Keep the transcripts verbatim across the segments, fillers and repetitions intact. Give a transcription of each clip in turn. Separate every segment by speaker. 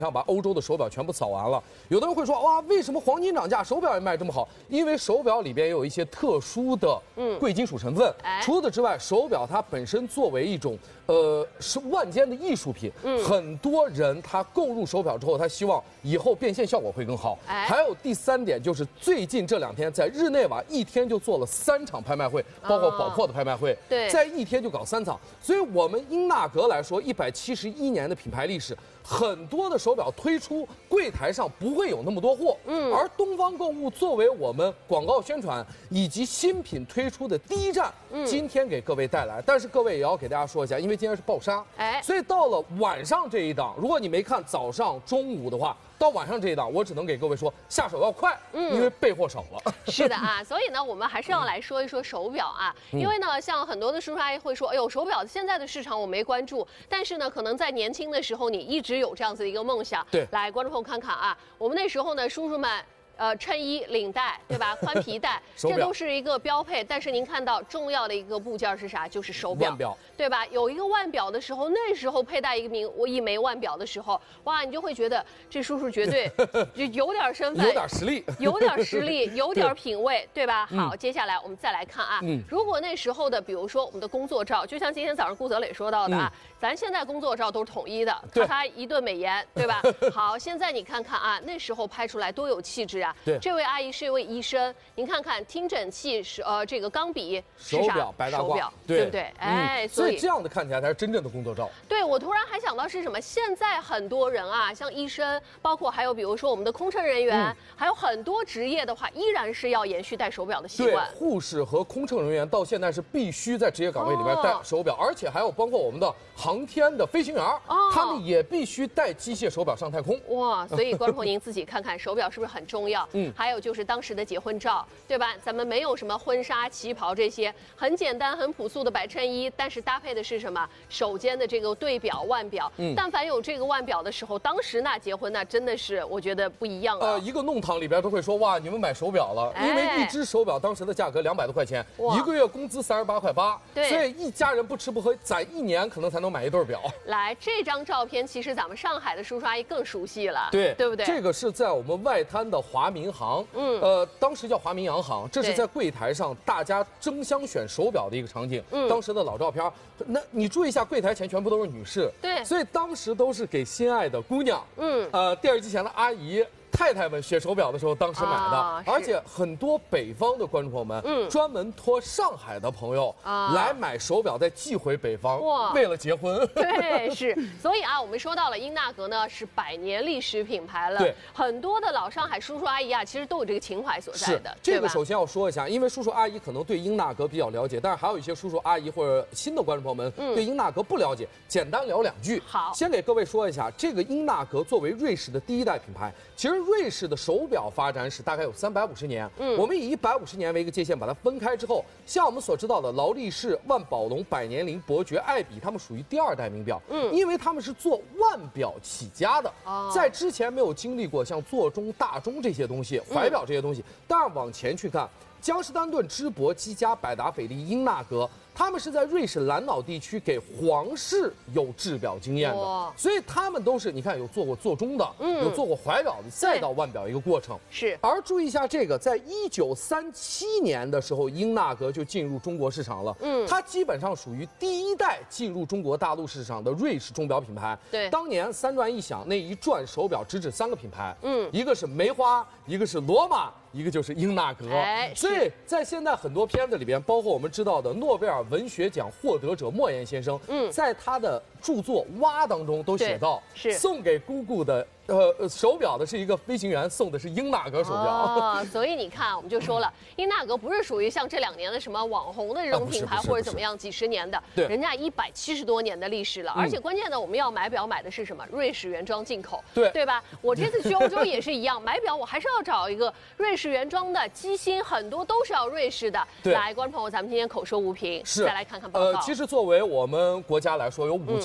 Speaker 1: 想把欧洲的手表全部扫完了。有的人会说，哇，为什么黄金涨价，手表也卖这么好？因为手表里边也有一些特殊的贵金属成分。嗯、除此之外，手表它本身作为一种呃是万间的艺术品，嗯、很多人他购入手表之后，他希望以后变现效果会更好。哎、还有第三点就是最近这两天在日内瓦一天就做了三场拍卖会，包括宝珀的拍卖会，对、哦，在一天就搞三场。所以我们英纳格来说，一百七十一年的品牌历史。很多的手表推出，柜台上不会有那么多货，嗯，而东方购物作为我们广告宣传以及新品推出的第一站，嗯，今天给各位带来。但是各位也要给大家说一下，因为今天是爆杀，哎，所以到了晚上这一档，如果你没看早上、中午的话，到晚上这一档，我只能给各位说下手要快，嗯，因为备货少了。
Speaker 2: 是的啊，所以呢，我们还是要来说一说手表啊，嗯、因为呢，像很多的叔叔阿姨会说，哎呦，手表现在的市场我没关注，但是呢，可能在年轻的时候你一直有这样子的一个梦想。对，来，观众朋友看看啊，我们那时候呢，叔叔们。呃，衬衣、领带，对吧？宽皮带，这都是一个标配。但是您看到重要的一个部件是啥？就是手表，表对吧？有一个腕表的时候，那时候佩戴一个名我一枚腕表的时候，哇，你就会觉得这叔叔绝对就有点身份，
Speaker 1: 有点实力，
Speaker 2: 有点实力，有点品味，对吧？好，嗯、接下来我们再来看啊，嗯、如果那时候的，比如说我们的工作照，就像今天早上顾泽磊说到的啊，嗯、咱现在工作照都是统一的，咔咔一顿美颜，对吧？好，现在你看看啊，那时候拍出来多有气质啊！对，这位阿姨是一位医生，您看看听诊器是呃这个钢笔
Speaker 1: 手表白大褂，
Speaker 2: 对不对？哎，
Speaker 1: 所以这样的看起来才是真正的工作照。
Speaker 2: 对，我突然还想到是什么？现在很多人啊，像医生，包括还有比如说我们的空乘人员，还有很多职业的话，依然是要延续戴手表的习惯。
Speaker 1: 对，护士和空乘人员到现在是必须在职业岗位里面戴手表，而且还有包括我们的航天的飞行员，他们也必须戴机械手表上太空。
Speaker 2: 哇，所以观众朋友您自己看看，手表是不是很重要？嗯。还有就是当时的结婚照，对吧？咱们没有什么婚纱、旗袍这些，很简单、很朴素的白衬衣，但是搭配的是什么？手间的这个对表、腕表。嗯，但凡有这个腕表的时候，当时那结婚那真的是我觉得不一样啊。
Speaker 1: 呃，一个弄堂里边都会说哇，你们买手表了，哎、因为一只手表当时的价格两百多块钱，一个月工资三十八块八，对，所以一家人不吃不喝，攒一年可能才能买一对表。
Speaker 2: 来，这张照片其实咱们上海的叔叔阿姨更熟悉了，
Speaker 1: 对，
Speaker 2: 对不对？
Speaker 1: 这个是在我们外滩的华民行。嗯，呃，当时叫华民洋行，这是在柜台上大家争相选手表的一个场景。嗯，当时的老照片，那你注意一下，柜台前全部都是女士，对，所以当时都是给心爱的姑娘，嗯，呃，电视机前的阿姨。太太们选手表的时候，当时买的，啊、而且很多北方的观众朋友们，嗯，专门托上海的朋友啊来买手表，再寄回北方，哇，为了结婚。
Speaker 2: 对，是，所以啊，我们说到了英纳格呢，是百年历史品牌了，对，很多的老上海叔叔阿姨啊，其实都有这个情怀所在的。
Speaker 1: 这个首先要说一下，因为叔叔阿姨可能对英纳格比较了解，但是还有一些叔叔阿姨或者新的观众朋友们、嗯、对英纳格不了解，简单聊两句。好，先给各位说一下，这个英纳格作为瑞士的第一代品牌，其实。瑞士的手表发展史大概有三百五十年，嗯，我们以一百五十年为一个界限，把它分开之后，像我们所知道的劳力士、万宝龙、百年灵、伯爵、爱彼，他们属于第二代名表，嗯，因为他们是做腕表起家的，哦，在之前没有经历过像座钟、大钟这些东西，怀表这些东西，嗯、但是往前去看，江诗丹顿、芝柏、积家、百达翡丽、英纳格。他们是在瑞士兰岛地区给皇室有制表经验的，所以他们都是你看有做过座钟的，嗯，有做过怀表的，再到腕表一个过程。是。而注意一下这个，在一九三七年的时候，英纳格就进入中国市场了，嗯，它基本上属于第一代进入中国大陆市场的瑞士钟表品牌。对，当年三转一响，那一转手表只指三个品牌，嗯，一个是梅花，一个是罗马。一个就是英纳格，哎，所以在现在很多片子里边，包括我们知道的诺贝尔文学奖获得者莫言先生，嗯，在他的著作《蛙》当中都写到，是送给姑姑的。呃，手表的是一个飞行员送的是英纳格手表，
Speaker 2: 哦，所以你看，我们就说了，英纳格不是属于像这两年的什么网红的这种品牌或者怎么样几十年的，对，人家一百七十多年的历史了，而且关键的我们要买表买的是什么？瑞士原装进口，对对吧？我这次去欧洲也是一样，买表我还是要找一个瑞士原装的，机芯很多都是要瑞士的。来，观众朋友，咱们今天口说无凭，再来看看报告。
Speaker 1: 呃，其实作为我们国家来说，有五千。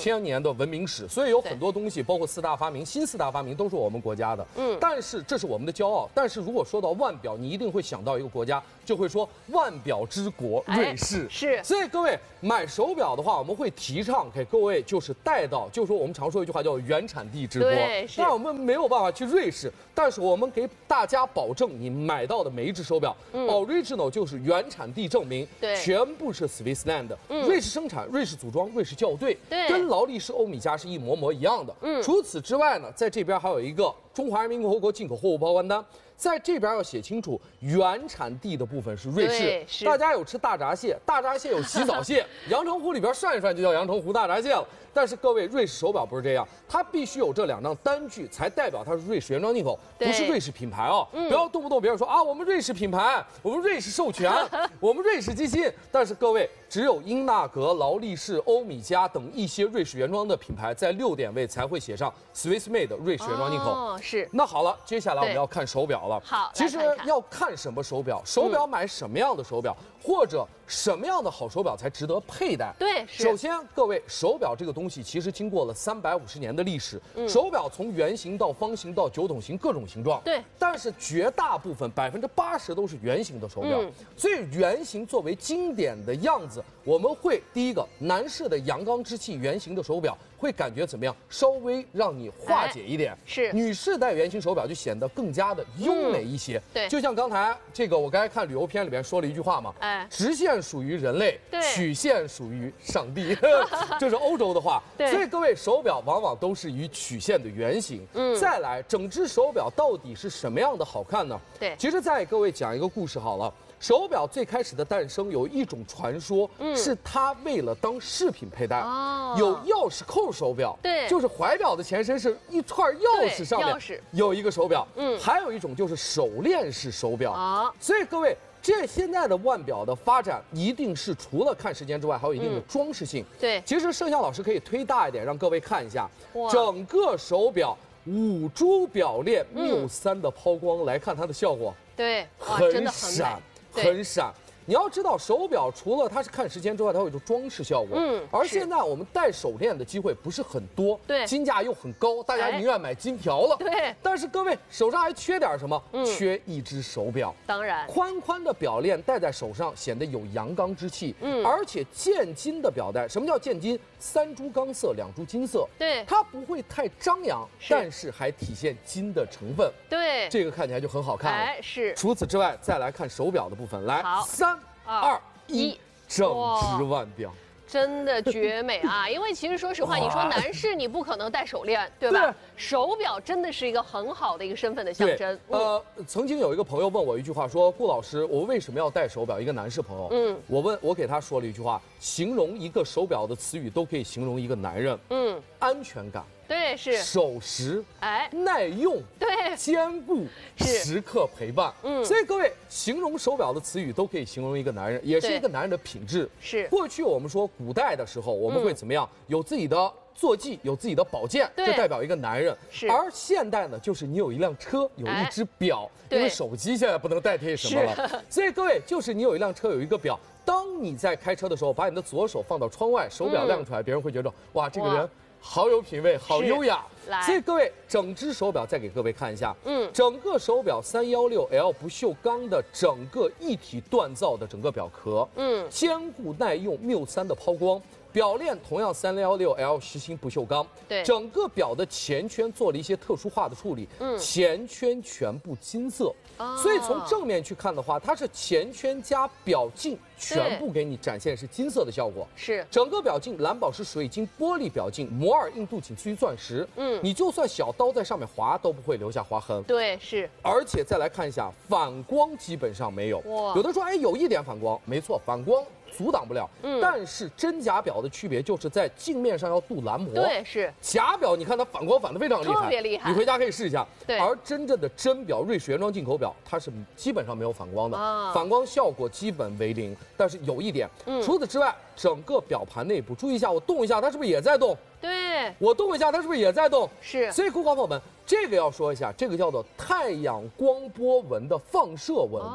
Speaker 1: 千年的文明史，所以有很多东西，包括四大发明、新四大发明都是我们国家的。嗯，但是这是我们的骄傲。但是如果说到腕表，你一定会想到一个国家，就会说腕表之国瑞士。
Speaker 2: 哎、是。
Speaker 1: 所以各位买手表的话，我们会提倡给各位就是带到，就是说我们常说一句话叫原产地之国。
Speaker 2: 对，是。
Speaker 1: 但我们没有办法去瑞士，但是我们给大家保证，你买到的每一只手表、嗯、，original 就是原产地证明，
Speaker 2: 对，
Speaker 1: 全部是 Swissland 的、嗯，瑞士生产、瑞士组装、瑞士校对，
Speaker 2: 对，
Speaker 1: 跟劳力士、欧米茄是一模模一样的。嗯，除此之外呢，在这边还有一个中华人民共和国进口货物报关单。在这边要写清楚，原产地的部分是瑞士。
Speaker 2: 是
Speaker 1: 大家有吃大闸蟹，大闸蟹有洗澡蟹，阳澄湖里边涮一涮就叫阳澄湖大闸蟹了。但是各位，瑞士手表不是这样，它必须有这两张单据才代表它是瑞士原装进口，不是瑞士品牌哦。嗯、不要动不动别人说啊，我们瑞士品牌，我们瑞士授权，我们瑞士机芯。但是各位，只有英纳格、劳力士、欧米茄等一些瑞士原装的品牌，在六点位才会写上 Swiss Made 瑞士原装进口。
Speaker 2: 哦，是。
Speaker 1: 那好了，接下来我们要看手表了。
Speaker 2: 好，
Speaker 1: 其实要看什么手表，手表买什么样的手表，嗯、或者什么样的好手表才值得佩戴？
Speaker 2: 对，是。
Speaker 1: 首先，各位，手表这个东西其实经过了三百五十年的历史，嗯、手表从圆形到方形到九筒形各种形状。
Speaker 2: 对。
Speaker 1: 但是绝大部分百分之八十都是圆形的手表，嗯、所以圆形作为经典的样子，我们会第一个男士的阳刚之气圆形的手表会感觉怎么样？稍微让你化解一点。
Speaker 2: 哎、是。
Speaker 1: 女士戴圆形手表就显得更加的优美一些。嗯、
Speaker 2: 对。
Speaker 1: 就像刚才这个，我刚才看旅游片里边说了一句话嘛，哎，直线属于人类，曲线属于上帝，这是欧洲的话。
Speaker 2: 对。
Speaker 1: 所以各位，手表往往都是以曲线的圆形。嗯。再来，整只手表到底是什么样的好看呢？
Speaker 2: 对。
Speaker 1: 其实再给各位讲一个故事好了。手表最开始的诞生有一种传说，嗯、是它为了当饰品佩戴。哦，有钥匙扣手表，
Speaker 2: 对，
Speaker 1: 就是怀表的前身是一串钥匙，上面有一个手表。嗯，还有一种就是手链式手表。啊，所以各位，这现在的腕表的发展一定是除了看时间之外，还有一定的装饰性。
Speaker 2: 嗯、对，
Speaker 1: 其实盛夏老师可以推大一点，让各位看一下整个手表五珠表链缪三的抛光，来看它的效果。
Speaker 2: 对，
Speaker 1: 很闪。很闪，你要知道，手表除了它是看时间之外，它有一种装饰效果。嗯，而现在我们戴手链的机会不是很多，
Speaker 2: 对，
Speaker 1: 金价又很高，大家宁愿买金条了。
Speaker 2: 对，
Speaker 1: 但是各位手上还缺点什么？嗯，缺一只手表。
Speaker 2: 当然，
Speaker 1: 宽宽的表链戴在手上显得有阳刚之气。嗯，而且渐金的表带，什么叫渐金？三珠钢色，两珠金色。
Speaker 2: 对，
Speaker 1: 它不会太张扬，但是还体现金的成分。
Speaker 2: 对，
Speaker 1: 这个看起来就很好看了。
Speaker 2: 哎，是。
Speaker 1: 除此之外，再来看手表的部分，来，三。二一，整只腕表，
Speaker 2: 真的绝美啊！因为其实说实话，你说男士你不可能戴手链，对吧？对，手表真的是一个很好的一个身份的象征。
Speaker 1: 呃，曾经有一个朋友问我一句话，说顾老师，我为什么要戴手表？一个男士朋友，嗯，我问我给他说了一句话，形容一个手表的词语都可以形容一个男人，嗯，安全感。
Speaker 2: 对，是
Speaker 1: 守时，哎，耐用，
Speaker 2: 对，
Speaker 1: 坚固，时刻陪伴。嗯，所以各位形容手表的词语都可以形容一个男人，也是一个男人的品质。
Speaker 2: 是，
Speaker 1: 过去我们说古代的时候，我们会怎么样？嗯、有自己的坐骑，有自己的宝剑，这代表一个男人。
Speaker 2: 是，
Speaker 1: 而现代呢，就是你有一辆车，有一只表，哎、因为手机现在不能代替什么了。所以各位，就是你有一辆车，有一个表。当你在开车的时候，把你的左手放到窗外，手表亮出来，嗯、别人会觉得哇，这个人。好有品味，好优雅。所以各位，整只手表再给各位看一下，嗯，整个手表三幺六 L 不锈钢的整个一体锻造的整个表壳，嗯，坚固耐用，缪三的抛光。表链同样三幺六 L 实心不锈钢，
Speaker 2: 对，
Speaker 1: 整个表的前圈做了一些特殊化的处理，嗯，前圈全部金色，哦，所以从正面去看的话，它是前圈加表镜全部给你展现是金色的效果，
Speaker 2: 是
Speaker 1: 整个表镜蓝宝石水晶玻璃表镜，摩尔硬度仅次于钻石，嗯，你就算小刀在上面划都不会留下划痕，
Speaker 2: 对，是，
Speaker 1: 而且再来看一下反光基本上没有，哇，有的说哎有一点反光，没错，反光。阻挡不了，嗯，但是真假表的区别就是在镜面上要镀蓝膜，
Speaker 2: 对，是
Speaker 1: 假表，你看它反光反得非常厉害，
Speaker 2: 特别厉害，
Speaker 1: 你回家可以试一下。
Speaker 2: 对，
Speaker 1: 而真正的真表，瑞士原装进口表，它是基本上没有反光的，啊，反光效果基本为零。但是有一点，嗯，除此之外，整个表盘内部，注意一下，我动一下，它是不是也在动？
Speaker 2: 对，
Speaker 1: 我动一下，它是不是也在动？
Speaker 2: 是。
Speaker 1: 所以，顾朋友们，这个要说一下，这个叫做太阳光波纹的放射纹。哦。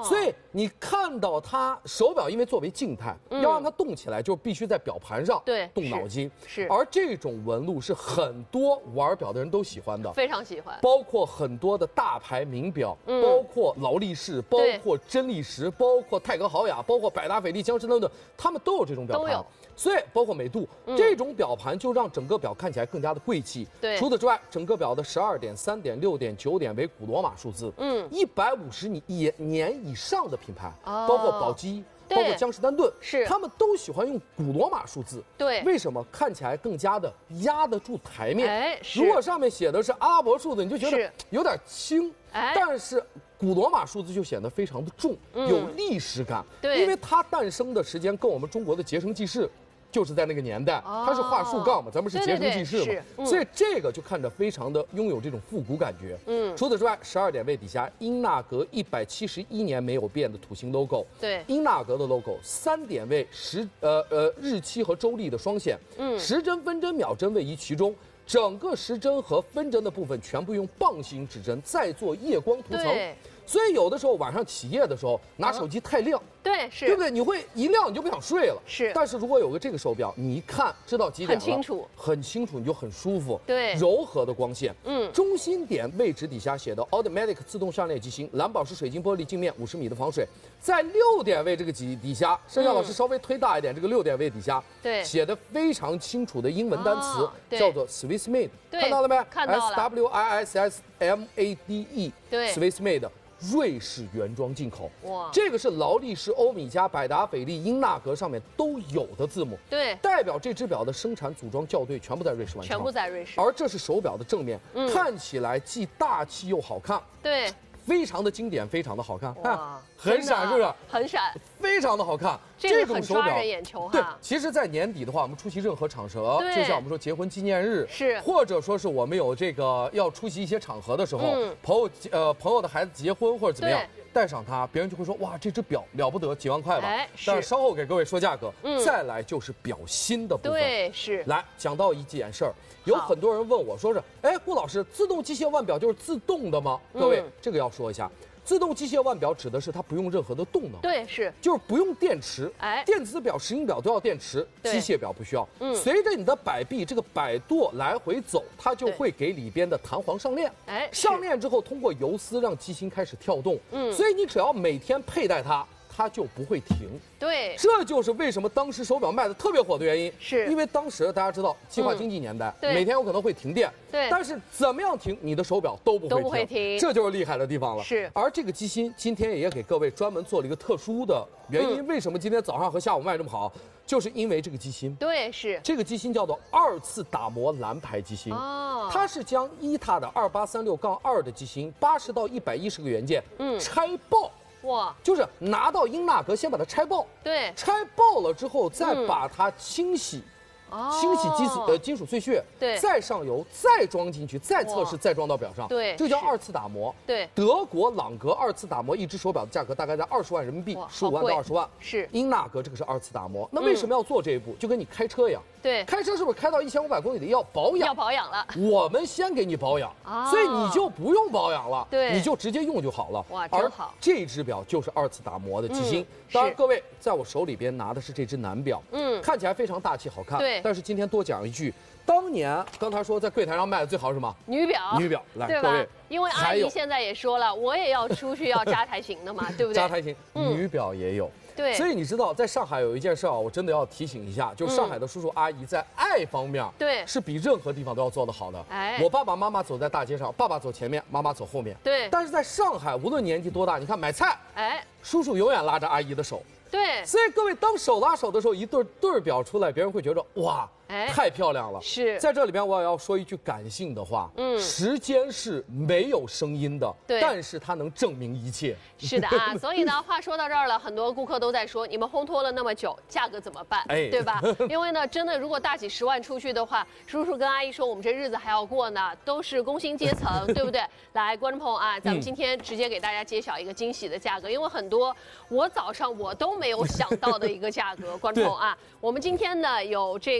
Speaker 1: 所以你看到它手表，因为作为静态，嗯、要让它动起来，就必须在表盘上
Speaker 2: 对
Speaker 1: 动脑筋。
Speaker 2: 是，
Speaker 1: 而这种纹路是很多玩表的人都喜欢的，
Speaker 2: 非常喜欢。
Speaker 1: 包括很多的大牌名表，嗯、包括劳力士，包括真力时，包括泰格豪雅，包括百达翡丽、江诗丹顿，他们都有这种表盘。
Speaker 2: 都有。
Speaker 1: 所以包括美度、嗯、这种表盘就让整个表看起来更加的贵气。
Speaker 2: 对，
Speaker 1: 除此之外，整个表的十二点、三点、六点、九点为古罗马数字。嗯，一百五十年年以上的品牌，哦、包括宝玑。包括江诗丹顿，
Speaker 2: 是
Speaker 1: 他们都喜欢用古罗马数字。
Speaker 2: 对，
Speaker 1: 为什么？看起来更加的压得住台面。
Speaker 2: 哎，
Speaker 1: 如果上面写的是阿拉伯数字，你就觉得有点轻。
Speaker 2: 哎，
Speaker 1: 但是古罗马数字就显得非常的重，嗯、有历史感。
Speaker 2: 对，
Speaker 1: 因为它诞生的时间跟我们中国的结绳记事。就是在那个年代，
Speaker 2: 哦、
Speaker 1: 它是画竖杠嘛，咱们是结绳记事嘛，
Speaker 2: 对对对嗯、
Speaker 1: 所以这个就看着非常的拥有这种复古感觉。嗯，除此之外，十二点位底下英纳格一百七十一年没有变的土星 logo，
Speaker 2: 对，
Speaker 1: 英纳格的 logo， 三点位时呃呃日期和周历的双显，嗯，时针、分针、秒针位移其中。整个时针和分针的部分全部用棒形指针再做夜光涂层，所以有的时候晚上起夜的时候拿手机太亮，
Speaker 2: 嗯、对，是，
Speaker 1: 对不对？你会一亮你就不想睡了。
Speaker 2: 是，
Speaker 1: 但是如果有个这个手表，你一看知道几点了，
Speaker 2: 很清楚，
Speaker 1: 很清楚，你就很舒服。
Speaker 2: 对，
Speaker 1: 柔和的光线。
Speaker 2: 嗯，
Speaker 1: 中心点位置底下写的 Automatic 自动上链机芯，蓝宝石水晶玻璃镜面，五十米的防水。在六点位这个底底下，盛夏老师稍微推大一点，嗯、这个六点位底下，
Speaker 2: 对，
Speaker 1: 写的非常清楚的英文单词，
Speaker 2: 哦、
Speaker 1: 叫做 Swiss Made， 看到了没？
Speaker 2: 看到了
Speaker 1: ，S W I S S M A D E，
Speaker 2: 对
Speaker 1: ，Swiss Made。瑞士原装进口，哇，这个是劳力士、欧米茄、百达翡丽、英纳格上面都有的字母，
Speaker 2: 对，
Speaker 1: 代表这只表的生产、组装、校对全部在瑞士完成，
Speaker 2: 全部在瑞士。
Speaker 1: 而这是手表的正面，嗯、看起来既大气又好看，
Speaker 2: 对，
Speaker 1: 非常的经典，非常的好看，
Speaker 2: 哇，
Speaker 1: 很闪，是不是？
Speaker 2: 很闪，
Speaker 1: 非常的好看。
Speaker 2: 这种手表眼球哈。
Speaker 1: 对，其实，在年底的话，我们出席任何场合，就像我们说结婚纪念日，
Speaker 2: 是，
Speaker 1: 或者说是我们有这个要出席一些场合的时候，嗯、朋友呃朋友的孩子结婚或者怎么样。戴上它，别人就会说哇，这只表了不得，几万块吧。
Speaker 2: 哎、
Speaker 1: 但是稍后给各位说价格。嗯、再来就是表芯的部分。
Speaker 2: 对，是。
Speaker 1: 来讲到一件事儿，有很多人问我说是，哎，顾老师，自动机械腕表就是自动的吗？各位，嗯、这个要说一下。自动机械腕表指的是它不用任何的动能，
Speaker 2: 对，是，
Speaker 1: 就是不用电池。
Speaker 2: 哎，
Speaker 1: 电子表、石英表都要电池，机械表不需要。嗯，随着你的摆臂这个摆舵来回走，它就会给里边的弹簧上链。
Speaker 2: 哎，
Speaker 1: 上链之后通过游丝让机芯开始跳动。嗯，所以你只要每天佩戴它。它就不会停，
Speaker 2: 对，
Speaker 1: 这就是为什么当时手表卖的特别火的原因，
Speaker 2: 是
Speaker 1: 因为当时大家知道计划经济年代，
Speaker 2: 嗯、
Speaker 1: 每天有可能会停电，
Speaker 2: 对，
Speaker 1: 但是怎么样停，你的手表都不会停，
Speaker 2: 都不会停，
Speaker 1: 这就是厉害的地方了。
Speaker 2: 是，
Speaker 1: 而这个机芯今天也给各位专门做了一个特殊的原因，嗯、为什么今天早上和下午卖这么好，就是因为这个机芯，
Speaker 2: 对，是
Speaker 1: 这个机芯叫做二次打磨蓝牌机芯，哦，它是将伊塔的二八三六杠二的机芯，八十到一百一十个元件，嗯，拆爆。
Speaker 2: 哇，
Speaker 1: 就是拿到英纳格先把它拆爆，
Speaker 2: 对，
Speaker 1: 拆爆了之后再把它清洗，
Speaker 2: 哦、
Speaker 1: 清洗金属呃金属碎屑，
Speaker 2: 对，
Speaker 1: 再上油，再装进去，再测试，再装到表上，
Speaker 2: 对，
Speaker 1: 这叫二次打磨。
Speaker 2: 对，
Speaker 1: 德国朗格二次打磨一只手表的价格大概在二十万人民币，十五万到二十万。
Speaker 2: 是，
Speaker 1: 英纳格这个是二次打磨，那为什么要做这一步？就跟你开车一样。
Speaker 2: 对，
Speaker 1: 开车是不是开到一千五百公里的要保养？
Speaker 2: 要保养了，
Speaker 1: 我们先给你保养，
Speaker 2: 哦、
Speaker 1: 所以你就不用保养了，
Speaker 2: 对，
Speaker 1: 你就直接用就好了。
Speaker 2: 哇，真好！
Speaker 1: 这只表就是二次打磨的机芯。嗯、当然，各位在我手里边拿的是这只男表，嗯，看起来非常大气好看。
Speaker 2: 对，
Speaker 1: 但是今天多讲一句，当年刚才说在柜台上卖的最好是什么？
Speaker 2: 女表。
Speaker 1: 女表，来
Speaker 2: 各
Speaker 1: 位，
Speaker 2: 因为阿姨现在也说了，我也要出去要扎台型的嘛，对不对？
Speaker 1: 扎台型，
Speaker 2: 嗯、
Speaker 1: 女表也有。
Speaker 2: 对，
Speaker 1: 所以你知道，在上海有一件事啊，我真的要提醒一下，就是上海的叔叔阿姨在爱方面，
Speaker 2: 对，
Speaker 1: 是比任何地方都要做得好的。
Speaker 2: 哎，
Speaker 1: 我爸爸妈妈走在大街上，爸爸走前面，妈妈走后面。
Speaker 2: 对，
Speaker 1: 但是在上海，无论年纪多大，你看买菜，
Speaker 2: 哎，
Speaker 1: 叔叔永远拉着阿姨的手。
Speaker 2: 对，
Speaker 1: 所以各位当手拉手的时候，一对对表出来，别人会觉得哇。
Speaker 2: 哎，
Speaker 1: 太漂亮了！
Speaker 2: 是
Speaker 1: 在这里边，我也要说一句感性的话。嗯，时间是没有声音的，
Speaker 2: 对，
Speaker 1: 但是它能证明一切。
Speaker 2: 是的啊，所以呢，话说到这儿了，很多顾客都在说，你们烘托了那么久，价格怎么办？哎，对吧？因为呢，真的，如果大几十万出去的话，叔叔跟阿姨说，我们这日子还要过呢，都是工薪阶层，对不对？来，观众朋友啊，咱们今天直接给大家揭晓一个惊喜的价格，因为很多我早上我都没有想到的一个价格，观众朋友啊，我们今天呢有这个我们。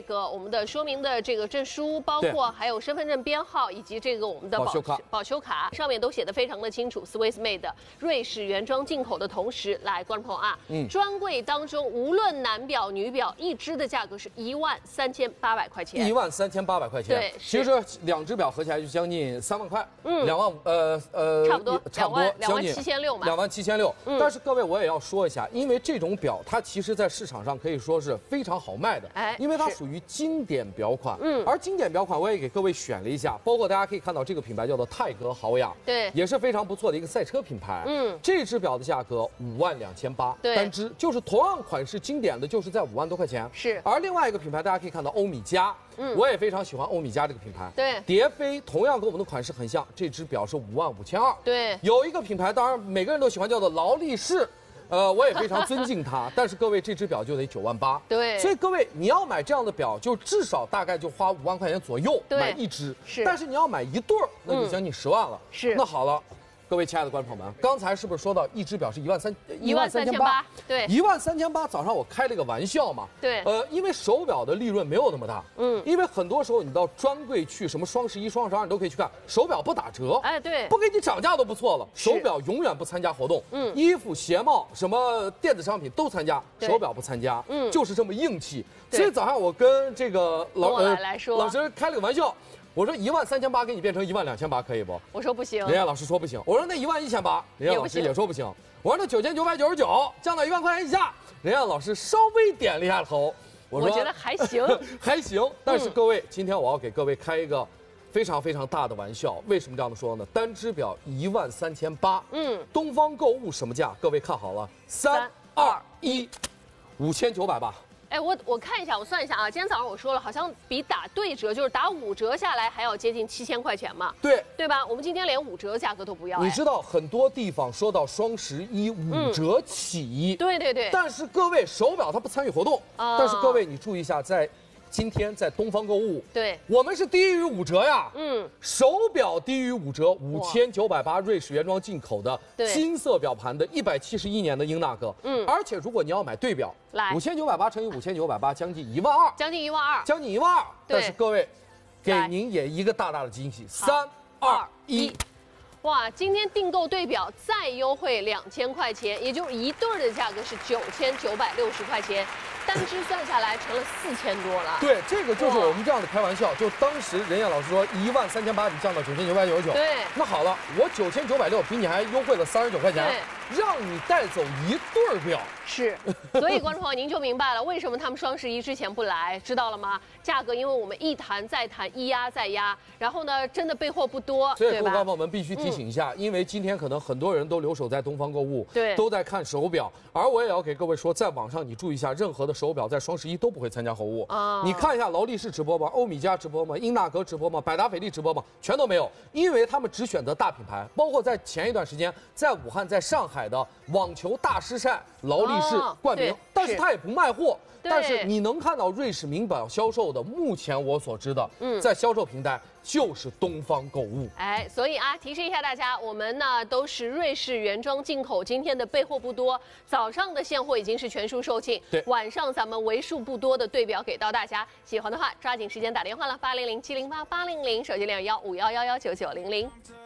Speaker 2: 们的说明的这个证书，包括还有身份证编号以及这个我们的
Speaker 1: 保修卡，
Speaker 2: 保修卡上面都写的非常的清楚 ，Swiss made 瑞士原装进口的同时，来观众朋友啊，嗯，专柜当中无论男表女表一只的价格是一万三千八百块钱，
Speaker 1: 一万三千八百块钱，
Speaker 2: 对，
Speaker 1: 其实两只表合起来就将近三万块，嗯，两万呃呃，
Speaker 2: 差不多，
Speaker 1: 差不多
Speaker 2: 两万七千六嘛，
Speaker 1: 两万七千六。但是各位我也要说一下，因为这种表它其实在市场上可以说是非常好卖的，哎，因为它属于经典表款，嗯，而经典表款我也给各位选了一下，包括大家可以看到这个品牌叫做泰格豪雅，
Speaker 2: 对，
Speaker 1: 也是非常不错的一个赛车品牌，嗯，这只表的价格五万两千八，单只就是同样款式经典的就是在五万多块钱，
Speaker 2: 是。
Speaker 1: 而另外一个品牌大家可以看到欧米茄。嗯，我也非常喜欢欧米茄这个品牌。
Speaker 2: 对，
Speaker 1: 蝶飞同样跟我们的款式很像，这只表是五万五千二。
Speaker 2: 对，
Speaker 1: 有一个品牌，当然每个人都喜欢叫做劳力士，呃，我也非常尊敬它。但是各位，这只表就得九万八。
Speaker 2: 对，
Speaker 1: 所以各位你要买这样的表，就至少大概就花五万块钱左右买一只。
Speaker 2: 是，
Speaker 1: 但是你要买一对儿，那就将近十万了。
Speaker 2: 是，
Speaker 1: 那好了。各位亲爱的观众朋友们，刚才是不是说到一只表是一万三
Speaker 2: 一万三千八？对，
Speaker 1: 一万三千八。早上我开了个玩笑嘛，
Speaker 2: 对，
Speaker 1: 呃，因为手表的利润没有那么大，嗯，因为很多时候你到专柜去，什么双十一、双十二你都可以去看，手表不打折，
Speaker 2: 哎，对，
Speaker 1: 不给你涨价都不错了。手表永远不参加活动，嗯，衣服、鞋帽、什么电子商品都参加，手表不参加，嗯，就是这么硬气。所以早上我跟这个老
Speaker 2: 呃来说
Speaker 1: 老师开了个玩笑。我说一万三千八给你变成一万两千八可以不？
Speaker 2: 我说不行。
Speaker 1: 人家老师说不行。我说那一万一千八，人家老师也说不行。我说那九千九百九十九降到一万块钱以下，人家老师稍微点了一下头。
Speaker 2: 我说我觉得还行，
Speaker 1: 还行。但是各位，嗯、今天我要给各位开一个非常非常大的玩笑。为什么这样说呢？单只表一万三千八，嗯，东方购物什么价？各位看好了，三二一，五千九百八。
Speaker 2: 哎，我我看一下，我算一下啊。今天早上我说了，好像比打对折，就是打五折下来还要接近七千块钱嘛。
Speaker 1: 对，
Speaker 2: 对吧？我们今天连五折价格都不要。
Speaker 1: 你知道很多地方说到双十一五折起，
Speaker 2: 嗯、对对对。
Speaker 1: 但是各位手表它不参与活动，啊、但是各位你注意一下，在今天在东方购物，
Speaker 2: 对，
Speaker 1: 我们是低于五折呀。嗯，手表低于五折，五千九百八瑞士原装进口的金色表盘的一百七十一年的英纳格。嗯，而且如果你要买对表，
Speaker 2: 来
Speaker 1: 五千九百八乘以五千九百八，将近一万二，
Speaker 2: 将近一万二，
Speaker 1: 将近一万二。但是各位，给您也一个大大的惊喜，三二一。
Speaker 2: 哇，今天订购对表再优惠两千块钱，也就是一对的价格是九千九百六十块钱，单只算下来成了四千多了。
Speaker 1: 对，这个就是我们这样的开玩笑。就当时任燕老师说一万三千八，你降到九千九百九十九。
Speaker 2: 对，
Speaker 1: 那好了，我九千九百六比你还优惠了三十九块钱，让你带走一对表。
Speaker 2: 是，所以观众朋友您就明白了，为什么他们双十一之前不来，知道了吗？价格因为我们一谈再谈，一压再压，然后呢，真的备货不多，
Speaker 1: 所以各位观众们必须提醒一下，嗯、因为今天可能很多人都留守在东方购物，
Speaker 2: 对，
Speaker 1: 都在看手表，而我也要给各位说，在网上你注意一下，任何的手表在双十一都不会参加活动啊。你看一下劳力士直播吗？欧米茄直播吗？英纳格直播吗？百达翡丽直播吗？全都没有，因为他们只选择大品牌，包括在前一段时间在武汉、在上海的网球大师赛，劳力士冠名，哦、但是他也不卖货。但是你能看到瑞士名表销售的，目前我所知的，嗯，在销售平台就是东方购物。
Speaker 2: 哎，所以啊，提示一下大家，我们呢都是瑞士原装进口，今天的备货不多，早上的现货已经是全数售罄，
Speaker 1: 对，
Speaker 2: 晚上咱们为数不多的对表给到大家，喜欢的话抓紧时间打电话了，八零零七零八八零零，手机零幺五幺幺幺九九零零。